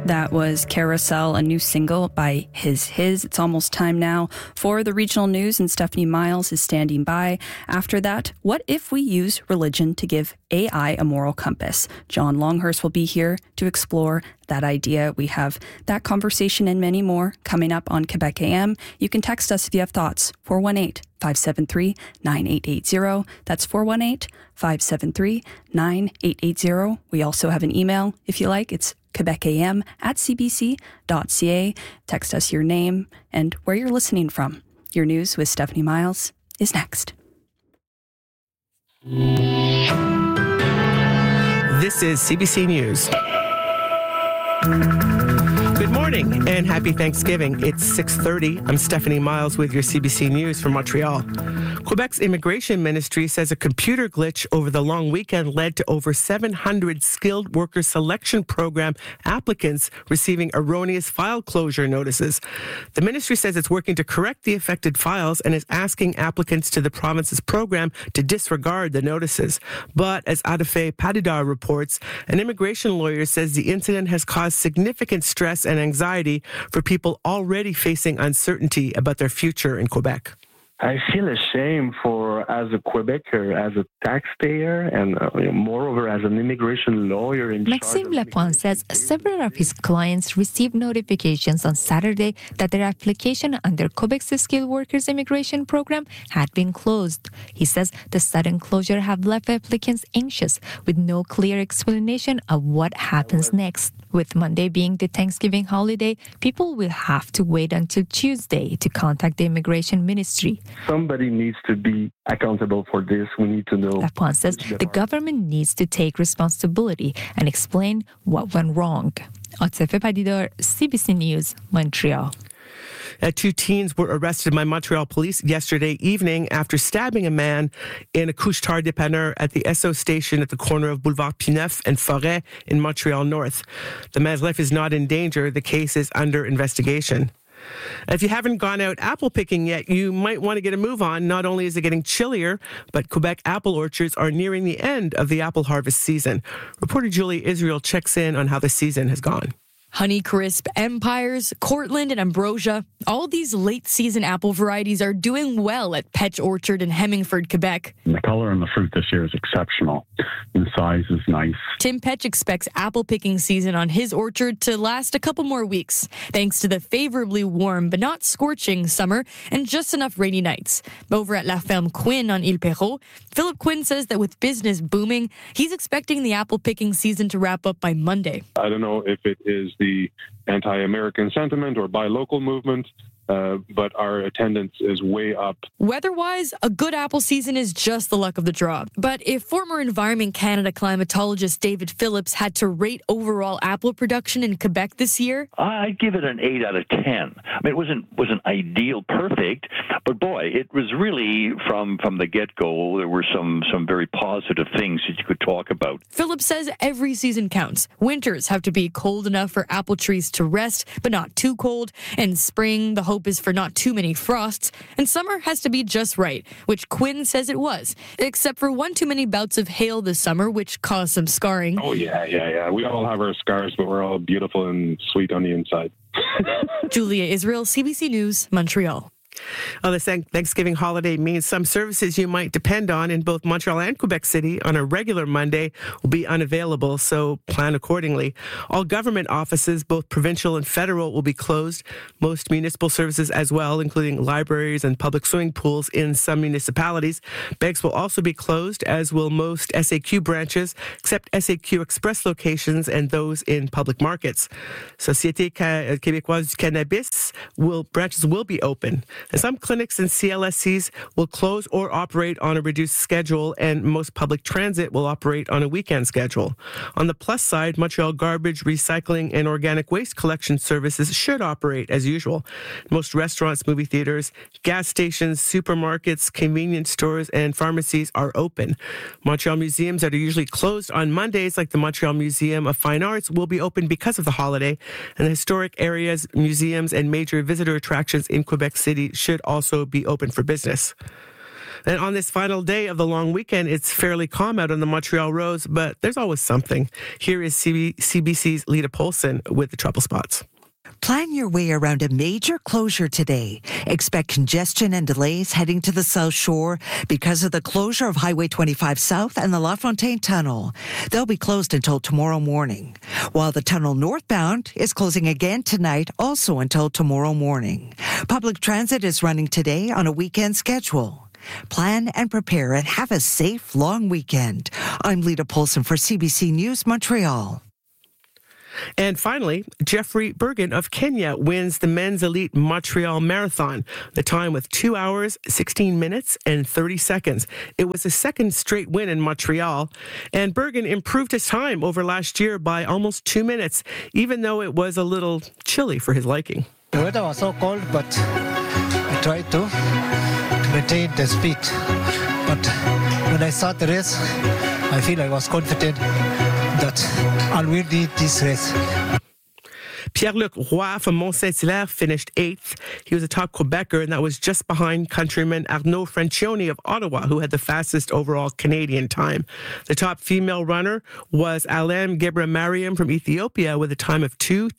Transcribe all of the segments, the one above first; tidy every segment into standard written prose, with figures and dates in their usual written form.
That was Carousel, a new single by His. It's almost time now for the regional news, and Stephanie Miles is standing by. After that, what if we use religion to give AI a moral compass? John Longhurst will be here to explore that idea. We have that conversation and many more coming up on Quebec AM. You can text us if you have thoughts. 418-573-9880. That's 418-573-9880. We also have an email, if you like. It's quebecam@cbc.ca. Text us your name and where you're listening from. Your news with Stephanie Miles is next. This is CBC News. Good morning and happy Thanksgiving. It's 6:30. I'm Stephanie Miles with your CBC News from Montreal. Quebec's immigration ministry says a computer glitch over the long weekend led to over 700 skilled worker selection program applicants receiving erroneous file closure notices. The ministry says it's working to correct the affected files and is asking applicants to the province's program to disregard the notices. But as Adafe Padidar reports, an immigration lawyer says the incident has caused significant stress and anxiety for people already facing uncertainty about their future in Quebec. I feel ashamed as a Quebecer, as a taxpayer, and moreover as an immigration lawyer. Maxime Lapointe says several of his clients received notifications on Saturday that their application under Quebec's skilled workers immigration program had been closed. He says the sudden closure have left applicants anxious with no clear explanation of what happens next. With Monday being the Thanksgiving holiday, people will have to wait until Tuesday to contact the immigration ministry. Somebody needs to be accountable for this. We need to know. Lapointe says the government needs to take responsibility and explain what went wrong. Adafe Padidar, CBC News, Montreal. Two teens were arrested by Montreal police yesterday evening after stabbing a man in a couche-tard dépanneur at the Esso station at the corner of Boulevard Pineuf and Forêt in Montreal North. The man's life is not in danger. The case is under investigation. If you haven't gone out apple picking yet, you might want to get a move on. Not only is it getting chillier, but Quebec apple orchards are nearing the end of the apple harvest season. Reporter Julie Israel checks in on how the season has gone. Honeycrisp, Empires, Cortland, and Ambrosia. All these late-season apple varieties are doing well at Petch Orchard in Hemmingford, Quebec. The color and the fruit this year is exceptional. The size is nice. Tim Petch expects apple picking season on his orchard to last a couple more weeks, thanks to the favorably warm but not scorching summer and just enough rainy nights. Over at La Ferme Quinn on Ile Perrot, Philip Quinn says that with business booming, he's expecting the apple picking season to wrap up by Monday. I don't know if it is the anti-American sentiment or buy local movement, but our attendance is way up. Weather-wise, a good apple season is just the luck of the draw. But if former Environment Canada climatologist David Phillips had to rate overall apple production in Quebec this year, I'd give it an 8 out of 10. I mean, it wasn't ideal, perfect, but boy, it was really from the get-go. There were some very positive things that you could talk about. Phillips says every season counts. Winters have to be cold enough for apple trees to rest, but not too cold. And spring, the hope is for not too many frosts. And summer has to be just right, which Quinn says it was, except for one too many bouts of hail this summer, which caused some scarring. Oh, yeah. We all have our scars, but we're all beautiful and sweet on the inside. Julia Israel, CBC News, Montreal. Well, this Thanksgiving holiday means some services you might depend on in both Montreal and Quebec City on a regular Monday will be unavailable, so plan accordingly. All government offices, both provincial and federal, will be closed. Most municipal services as well, including libraries and public swimming pools in some municipalities. Banks will also be closed, as will most SAQ branches, except SAQ Express locations and those in public markets. Société Québécoise du Cannabis branches will be open. And some clinics and CLSCs will close or operate on a reduced schedule, and most public transit will operate on a weekend schedule. On the plus side, Montreal garbage, recycling, and organic waste collection services should operate as usual. Most restaurants, movie theaters, gas stations, supermarkets, convenience stores, and pharmacies are open. Montreal museums that are usually closed on Mondays, like the Montreal Museum of Fine Arts, will be open because of the holiday. And the historic areas, museums, and major visitor attractions in Quebec City should also be open for business. And on this final day of the long weekend, it's fairly calm out on the Montreal roads, but there's always something. Here is CBC's Lita Polson with the trouble spots. Plan your way around a major closure today. Expect congestion and delays heading to the South Shore because of the closure of Highway 25 South and the La Fontaine Tunnel. They'll be closed until tomorrow morning, while the tunnel northbound is closing again tonight, also until tomorrow morning. Public transit is running today on a weekend schedule. Plan and prepare and have a safe, long weekend. I'm Lita Polson for CBC News, Montreal. And finally, Jeffrey Bergen of Kenya wins the men's elite Montreal Marathon. The time was 2 hours, 16 minutes, and 30 seconds. It was his second straight win in Montreal. And Bergen improved his time over last year by almost 2 minutes, even though it was a little chilly for his liking. The weather was so cold, but I tried to maintain the speed. But when I started the race, I feel I was confident that I'll win this race. Pierre-Luc Roy from Mont-Saint-Hilaire finished 8th. He was a top Quebecer, and that was just behind countryman Arnaud Francione of Ottawa, who had the fastest overall Canadian time. The top female runner was Alem Gebre-Mariam from Ethiopia with a time of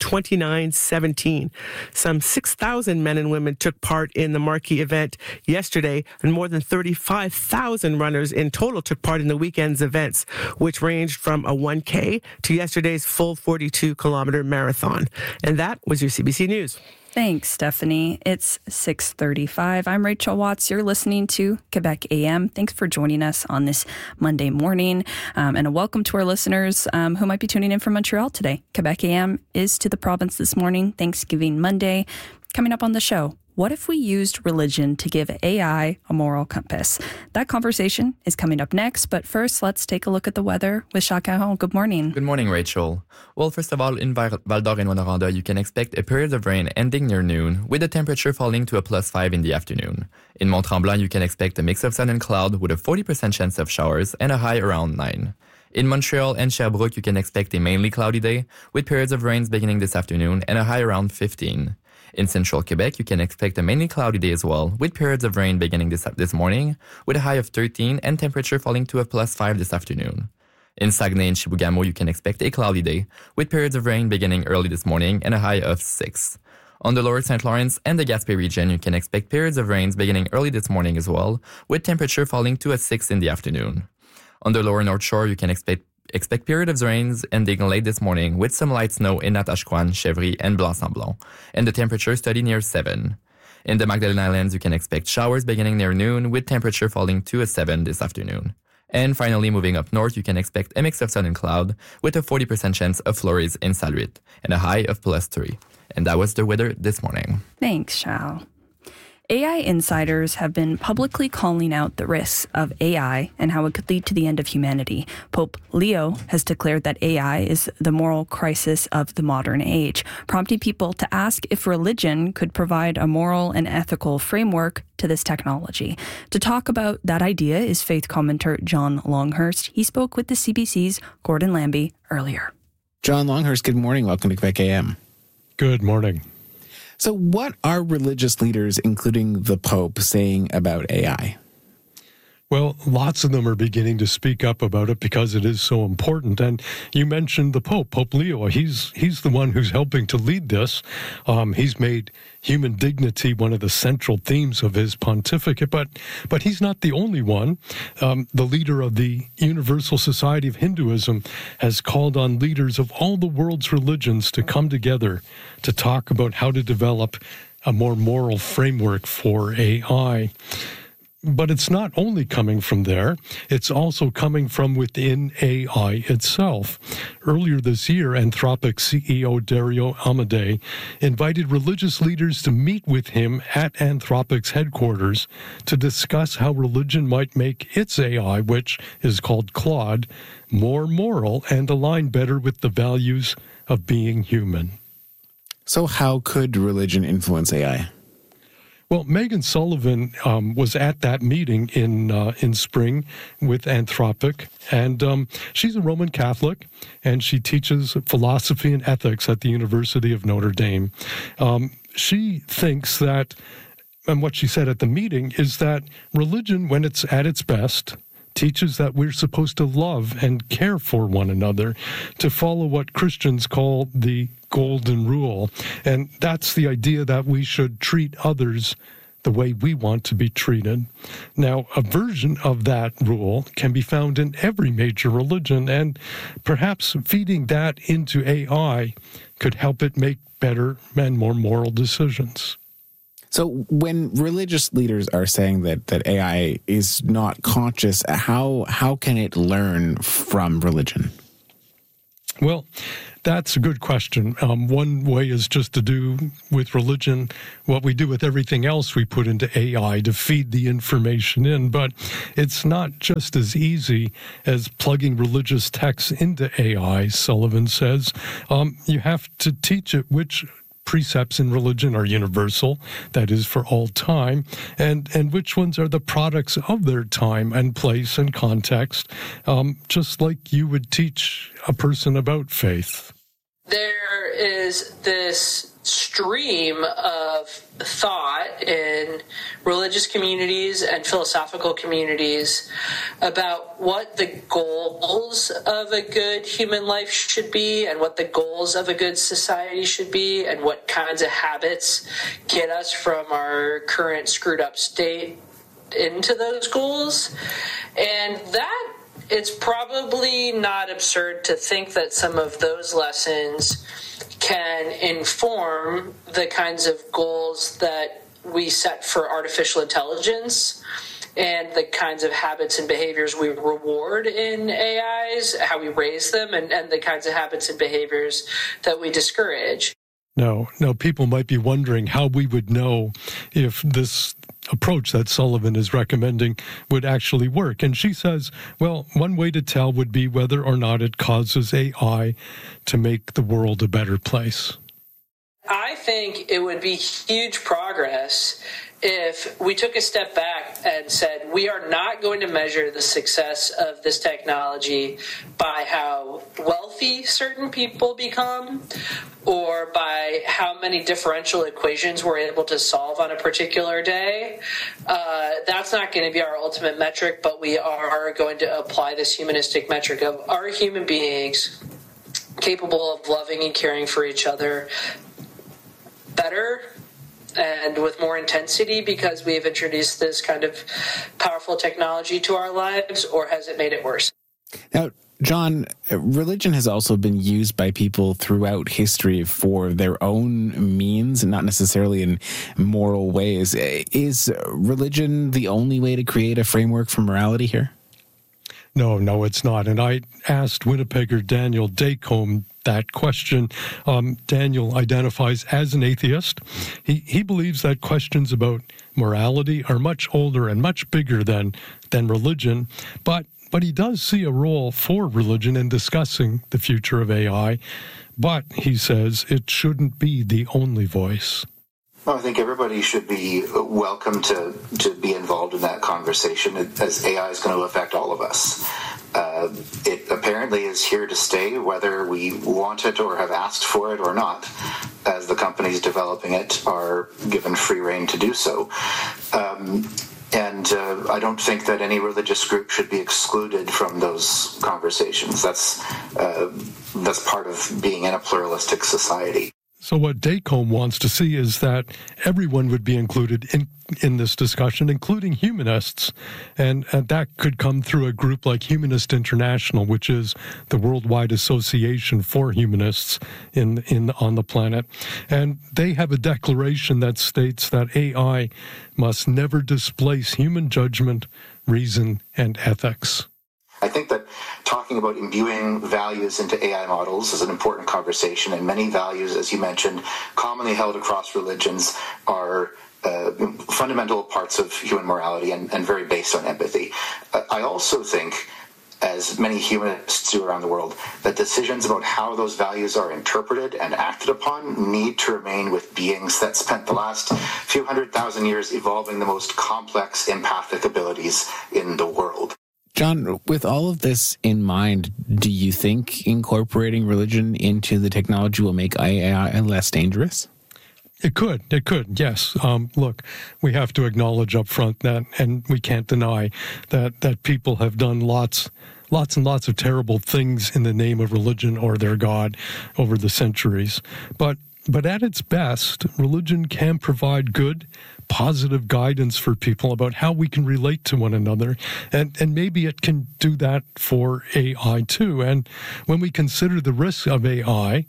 2:29:17. Some 6,000 men and women took part in the marquee event yesterday, and more than 35,000 runners in total took part in the weekend's events, which ranged from a 1K to yesterday's full 42-kilometer marathon. And that was your CBC News. Thanks, Stephanie. It's 6:35. I'm Rachel Watts. You're listening to Quebec AM. Thanks for joining us on this Monday morning. And a welcome to our listeners who might be tuning in from Montreal today. Quebec AM is to the province this morning, Thanksgiving Monday. Coming up on the show, what if we used religion to give AI a moral compass? That conversation is coming up next, but first, let's take a look at the weather with Jacques Caron. Good morning. Good morning, Rachel. Well, first of all, in Val-d'Or and Rwanda, you can expect a period of rain ending near noon, with the temperature falling to a +5 in the afternoon. In Mont-Tremblant, you can expect a mix of sun and cloud with a 40% chance of showers and a high around 9. In Montreal and Sherbrooke, you can expect a mainly cloudy day, with periods of rains beginning this afternoon and a high around 15. In central Quebec, you can expect a mainly cloudy day as well, with periods of rain beginning this morning, with a high of 13 and temperature falling to a +5 this afternoon. In Saguenay and Chibougamau, you can expect a cloudy day, with periods of rain beginning early this morning and a high of 6. On the lower St. Lawrence and the Gaspé region, you can expect periods of rains beginning early this morning as well, with temperature falling to a 6 in the afternoon. On the lower North Shore, you can expect period of rains ending late this morning with some light snow in Natashquan, Chevry, and Blanc-Sablon, and the temperature steady near 7. In the Magdalene Islands, you can expect showers beginning near noon with temperature falling to a 7 this afternoon. And finally, moving up north, you can expect a mix of sun and cloud with a 40% chance of flurries in Saluit and a high of +3. And that was the weather this morning. Thanks, Charles. AI insiders have been publicly calling out the risks of AI and how it could lead to the end of humanity. Pope Leo has declared that AI is the moral crisis of the modern age, prompting people to ask if religion could provide a moral and ethical framework to this technology. To talk about that idea is faith commentator John Longhurst. He spoke with the CBC's Gordon Lambie earlier. John Longhurst, good morning. Welcome to Quebec AM. Good morning. So what are religious leaders, including the Pope, saying about AI? Well, lots of them are beginning to speak up about it because it is so important. And you mentioned the Pope, Pope Leo. He's the one who's helping to lead this. He's made human dignity one of the central themes of his pontificate, but he's not the only one. The leader of the Universal Society of Hinduism has called on leaders of all the world's religions to come together to talk about how to develop a more moral framework for AI. But it's not only coming from there, it's also coming from within AI itself. Earlier this year, Anthropic CEO Dario Amodei invited religious leaders to meet with him at Anthropic's headquarters to discuss how religion might make its AI, which is called Claude, more moral and align better with the values of being human. So how could religion influence AI? Well, Megan Sullivan was at that meeting in spring with Anthropic, and she's a Roman Catholic, and she teaches philosophy and ethics at the University of Notre Dame. She thinks that and what she said at the meeting is that religion, when it's at its best, teaches that we're supposed to love and care for one another, to follow what Christians call the golden rule. And that's the idea that we should treat others the way we want to be treated. Now, a version of that rule can be found in every major religion, and perhaps feeding that into AI could help it make better and more moral decisions. So when religious leaders are saying that AI is not conscious, how can it learn from religion? Well, that's a good question. One way is just to do with religion what we do with everything else we put into AI to feed the information in. But it's not just as easy as plugging religious texts into AI, Sullivan says. You have to teach it which precepts in religion are universal, that is, for all time, and which ones are the products of their time and place and context, just like you would teach a person about faith. There is this stream of thought in religious communities and philosophical communities about what the goals of a good human life should be and what the goals of a good society should be and what kinds of habits get us from our current screwed up state into those goals. And that it's probably not absurd to think that some of those lessons can inform the kinds of goals that we set for artificial intelligence and the kinds of habits and behaviors we reward in AIs, how we raise them, and the kinds of habits and behaviors that we discourage. No, people might be wondering how we would know if this approach that Sullivan is recommending would actually work. And she says, well, one way to tell would be whether or not it causes AI to make the world a better place. I think it would be huge progress if we took a step back and said, we are not going to measure the success of this technology by how wealthy certain people become or by how many differential equations we're able to solve on a particular day. That's not going to be our ultimate metric, but we are going to apply this humanistic metric of are human beings capable of loving and caring for each other better and with more intensity because we have introduced this kind of powerful technology to our lives, or has it made it worse? Now, John, religion has also been used by people throughout history for their own means, and not necessarily in moral ways. Is religion the only way to create a framework for morality here? No, it's not. And I asked Winnipegger Daniel Dacombe that question. Daniel identifies as an atheist. He believes that questions about morality are much older and much bigger than religion, but he does see a role for religion in discussing the future of AI. But, he says, it shouldn't be the only voice. Well, I think everybody should be welcome to be involved in that conversation, as AI is going to affect all of us. It apparently is here to stay, whether we want it or have asked for it or not, as the companies developing it are given free rein to do so. And I don't think that any religious group should be excluded from those conversations. That's part of being in a pluralistic society. So what Dacombe wants to see is that everyone would be included in this discussion, including humanists, and that could come through a group like Humanist International, which is the worldwide association for humanists on the planet. And they have a declaration that states that AI must never displace human judgment, reason, and ethics. I think that talking about imbuing values into AI models is an important conversation, and many values, as you mentioned, commonly held across religions are fundamental parts of human morality and very based on empathy. I also think, as many humanists do around the world, that decisions about how those values are interpreted and acted upon need to remain with beings that spent the last few 100,000 years evolving the most complex empathic abilities in the world. John, with all of this in mind, do you think incorporating religion into the technology will make AI less dangerous? It could, yes. Look, we have to acknowledge up front that, and we can't deny that people have done lots and lots of terrible things in the name of religion or their God over the centuries. But at its best, religion can provide good, positive guidance for people about how we can relate to one another. And maybe it can do that for AI too. And when we consider the risks of AI,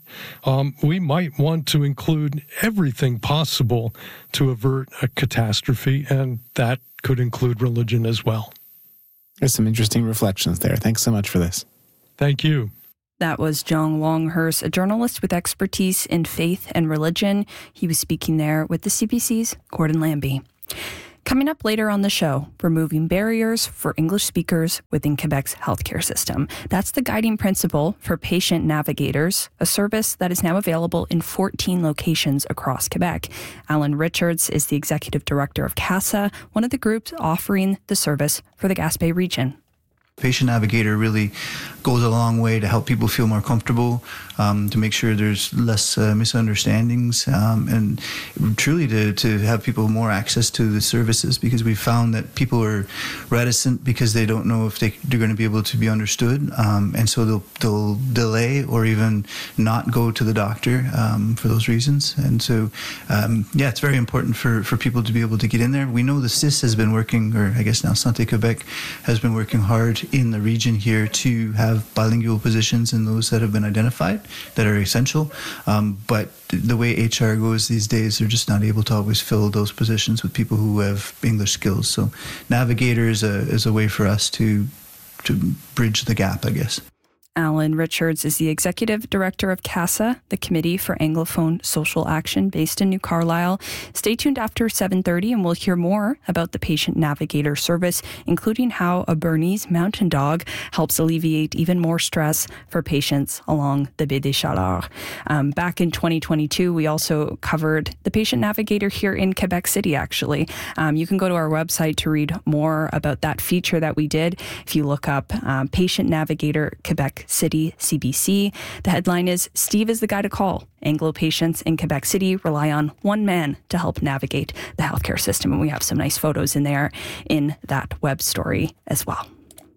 we might want to include everything possible to avert a catastrophe. And that could include religion as well. There's some interesting reflections there. Thanks so much for this. Thank you. That was John Longhurst, a journalist with expertise in faith and religion. He was speaking there with the CBC's Gordon Lambie. Coming up later on the show, removing barriers for English speakers within Quebec's healthcare system. That's the guiding principle for Patient Navigators, a service that is now available in 14 locations across Quebec. Alan Richards is the executive director of CASA, one of the groups offering the service for the Gaspé region. Patient Navigator really goes a long way to help people feel more comfortable, to make sure there's less misunderstandings, and truly to have people more access to the services, because we found that people are reticent because they don't know if they're going to be able to be understood, and so they'll delay or even not go to the doctor for those reasons. And so, it's very important for people to be able to get in there. We know the CIS has been working, or I guess now Santé Québec has been working hard in the region here to have bilingual positions in those that have been identified that are essential. But the way HR goes these days, they're just not able to always fill those positions with people who have English skills. So Navigator is a way for us to bridge the gap, I guess. Alan Richards is the executive director of CASA, the Committee for Anglophone Social Action based in New Carlisle. Stay tuned after 7:30 and we'll hear more about the Patient Navigator service, including how a Bernese mountain dog helps alleviate even more stress for patients along the Baie des Chaleurs. Back in 2022, we also covered the Patient Navigator here in Quebec City, actually. You can go to our website to read more about that feature that we did. If you look up Patient Navigator Quebec City CBC. The headline is, Steve is the guy to call. Anglo patients in Quebec City rely on one man to help navigate the healthcare system. And we have some nice photos in there in that web story as well.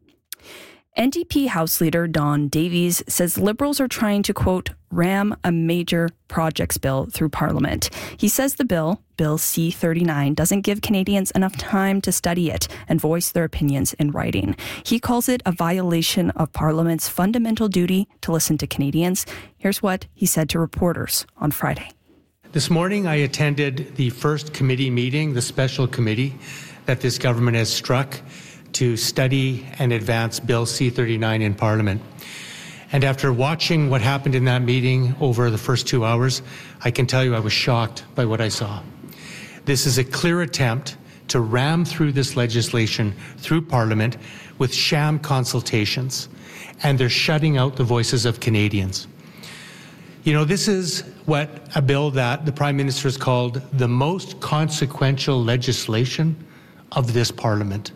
NDP House Leader Don Davies says Liberals are trying to, quote, ram a major projects bill through Parliament. He says the bill, Bill C-39, doesn't give Canadians enough time to study it and voice their opinions in writing. He calls it a violation of Parliament's fundamental duty to listen to Canadians. Here's what he said to reporters on Friday. This morning I attended the first committee meeting, the special committee that this government has struck to study and advance Bill C-39 in Parliament. And after watching what happened in that meeting over the first 2 hours, I can tell you I was shocked by what I saw. This is a clear attempt to ram through this legislation through Parliament with sham consultations, and they're shutting out the voices of Canadians. You know, this is what a bill that the Prime Minister has called the most consequential legislation of this Parliament.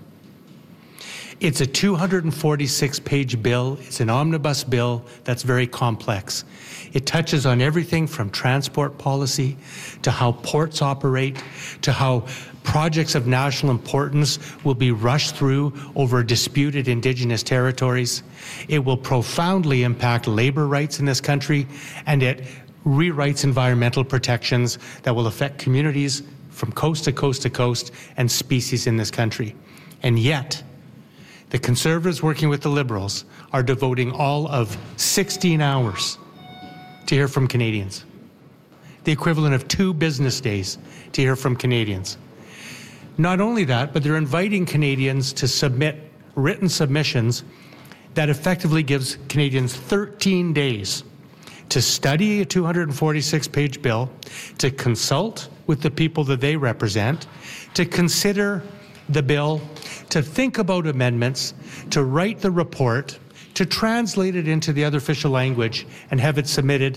It's a 246-page bill. It's an omnibus bill that's very complex. It touches on everything from transport policy to how ports operate, to how projects of national importance will be rushed through over disputed Indigenous territories. It will profoundly impact labor rights in this country, and it rewrites environmental protections that will affect communities from coast to coast to coast and species in this country. And yet, the Conservatives working with the Liberals are devoting all of 16 hours to hear from Canadians, the equivalent of 2 business days to hear from Canadians. Not only that, but they're inviting Canadians to submit written submissions that effectively gives Canadians 13 days to study a 246-page bill, to consult with the people that they represent, to consider the bill, to think about amendments, to write the report, to translate it into the other official language and have it submitted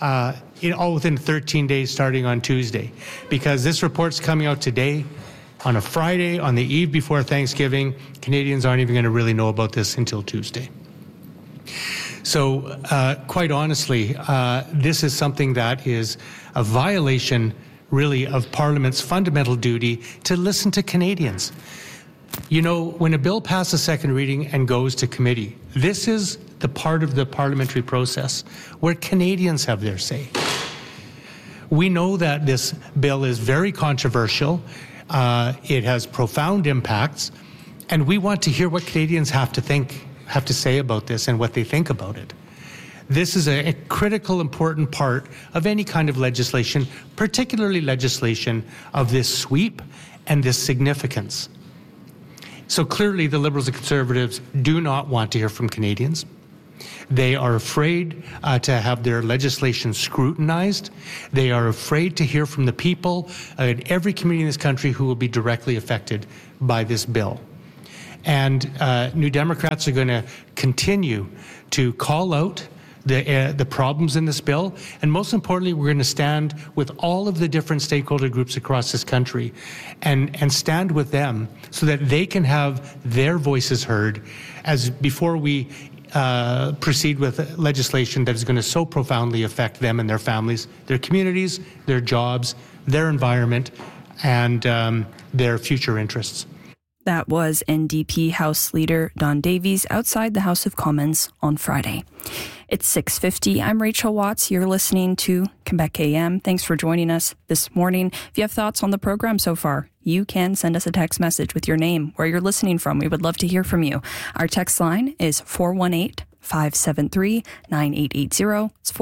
all within 13 days starting on Tuesday. Because this report's coming out today on a Friday, on the eve before Thanksgiving. Canadians aren't even going to really know about this until Tuesday. So quite honestly, this is something that is a violation really, of Parliament's fundamental duty to listen to Canadians. You know, when a bill passes second reading and goes to committee, this is the part of the parliamentary process where Canadians have their say. We know that this bill is very controversial. It has profound impacts, and we want to hear what Canadians have to say about this and what they think about it. This is a critical, important part of any kind of legislation, particularly legislation of this sweep and this significance. So clearly the Liberals and Conservatives do not want to hear from Canadians. They are afraid to have their legislation scrutinized. They are afraid to hear from the people in every community in this country who will be directly affected by this bill. And New Democrats are going to continue to call out the problems in this bill, and most importantly, we're going to stand with all of the different stakeholder groups across this country and stand with them so that they can have their voices heard as before we proceed with legislation that is going to so profoundly affect them and their families, their communities, their jobs, their environment, and their future interests. That was NDP House Leader Don Davies outside the House of Commons on Friday. It's 6:50. I'm Rachel Watts. You're listening to Quebec AM. Thanks for joining us this morning. If you have thoughts on the program so far, you can send us a text message with your name, where you're listening from. We would love to hear from you. Our text line is 418-573-9880. It's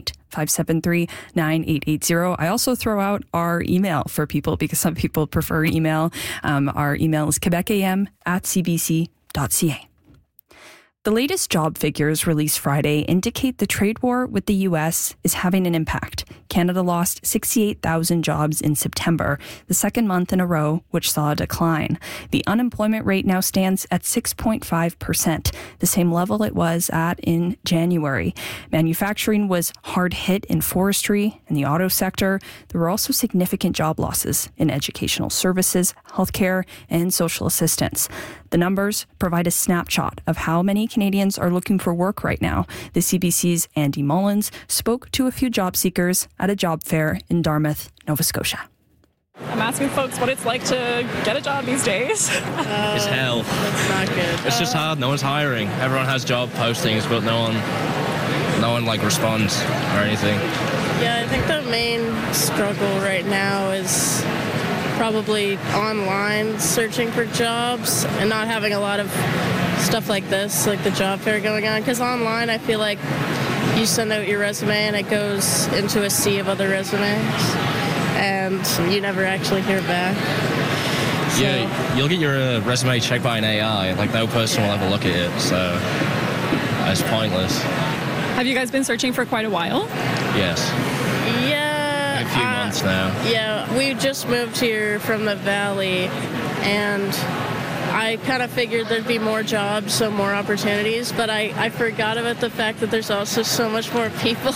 418-573-9880. I also throw out our email for people because some people prefer email. Our email is quebecam@cbc.ca. The latest job figures released Friday indicate the trade war with the U.S. is having an impact. Canada lost 68,000 jobs in September, the second month in a row, which saw a decline. The unemployment rate now stands at 6.5%, the same level it was at in January. Manufacturing was hard hit in forestry and the auto sector. There were also significant job losses in educational services, healthcare, and social assistance. The numbers provide a snapshot of how many Canadians are looking for work right now. The CBC's Andy Mullins spoke to a few job seekers at a job fair in Dartmouth, Nova Scotia. I'm asking folks what it's like to get a job these days. It's hell. It's not good. It's just hard. No one's hiring. Everyone has job postings, but no one like responds or anything. Yeah, I think the main struggle right now is probably online searching for jobs and not having a lot of stuff like this, like the job fair going on. Because online, I feel like you send out your resume and it goes into a sea of other resumes, and you never actually hear back. So, yeah, you'll get your resume checked by an AI. Like, no person will ever look at it, so it's pointless. Have you guys been searching for quite a while? Yes. Yeah. A few months now. Yeah, we just moved here from the Valley, and I kind of figured there'd be more jobs, so more opportunities, but I forgot about the fact that there's also so much more people.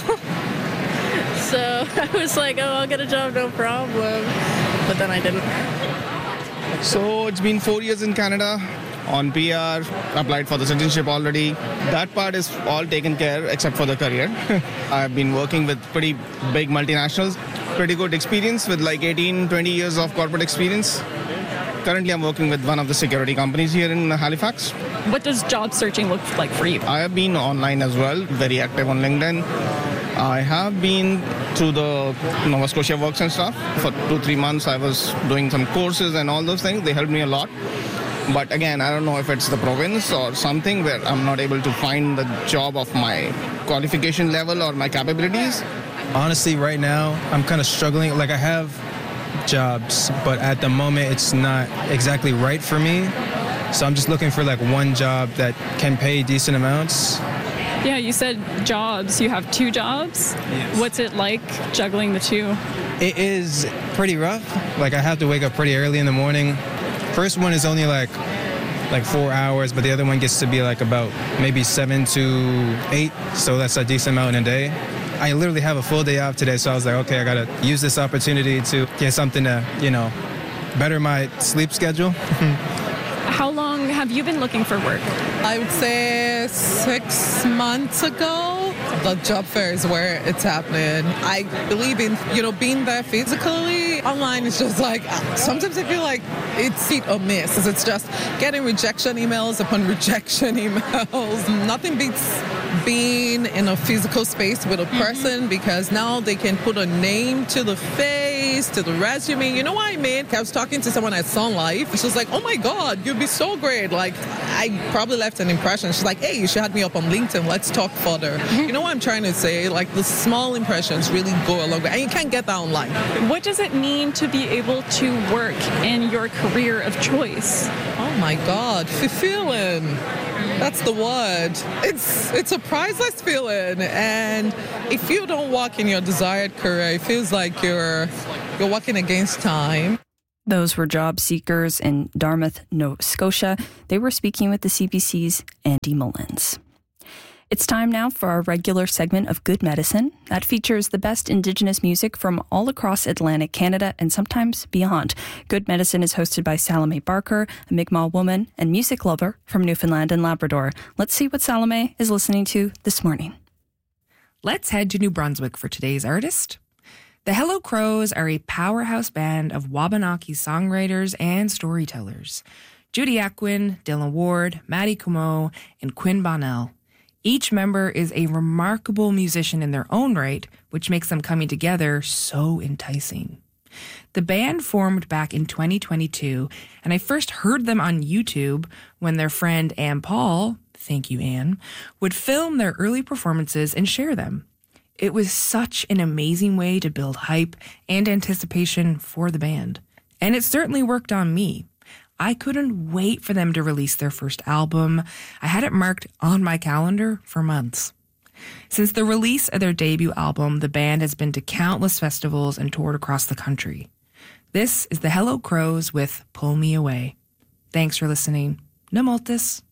So I was like, oh, I'll get a job, no problem. But then I didn't. So it's been 4 years in Canada on PR, applied for the citizenship already. That part is all taken care except for the career. I've been working with pretty big multinationals, pretty good experience with like 18, 20 years of corporate experience. Currently, I'm working with one of the security companies here in Halifax. What does job searching look like for you? I have been online as well, very active on LinkedIn. I have been through the Nova Scotia Works and stuff. For 2-3 months, I was doing some courses and all those things. They helped me a lot. But again, I don't know if it's the province or something where I'm not able to find the job of my qualification level or my capabilities. Honestly, right now, I'm kind of struggling. Like, I have jobs, but at the moment, it's not exactly right for me. So I'm just looking for like one job that can pay decent amounts. Yeah, you said jobs. You have 2 jobs? Yes. What's it like juggling the 2? It is pretty rough. Like, I have to wake up pretty early in the morning. First one is only like 4 hours, but the other one gets to be like about maybe 7 to 8. So that's a decent amount in a day. I literally have a full day off today, so I was like, okay, I gotta use this opportunity to get something to, better my sleep schedule. How long have you been looking for work? I would say 6 months ago. the job fair is where it's happening. I believe in, being there physically. Online is just like, sometimes I feel like it's hit or miss. It's just getting rejection emails upon rejection emails. Nothing beats being in a physical space with a person because now they can put a name to the face, to the resume. You know what I mean? I was talking to someone at Sun Life. She was like, oh my God, you'd be so great. Like, I probably left an impression. She's like, hey, you should add me up on LinkedIn. Let's talk further. You know what I'm trying to say? Like, the small impressions really go a long way. And you can't get that online. What does it mean to be able to work in your career of choice? Oh my God, fulfilling. That's the word. It's a priceless feeling. And if you don't walk in your desired career, it feels like you're walking against time. Those were job seekers in Dartmouth, Nova Scotia. They were speaking with the CBC's Andy Mullins. It's time now for our regular segment of Good Medicine that features the best Indigenous music from all across Atlantic Canada and sometimes beyond. Good Medicine is hosted by Salome Barker, a Mi'kmaq woman and music lover from Newfoundland and Labrador. Let's see what Salome is listening to this morning. Let's head to New Brunswick for today's artist. The Hello Crows are a powerhouse band of Wabanaki songwriters and storytellers. Judy Akwin, Dylan Ward, Maddie Comeau, and Quinn Bonnell. Each member is a remarkable musician in their own right, which makes them coming together so enticing. The band formed back in 2022, and I first heard them on YouTube when their friend Ann Paul, thank you Ann, would film their early performances and share them. It was such an amazing way to build hype and anticipation for the band. And it certainly worked on me. I couldn't wait for them to release their first album. I had it marked on my calendar for months. Since the release of their debut album, the band has been to countless festivals and toured across the country. This is the Hello Crows with Pull Me Away. Thanks for listening. Na Multis.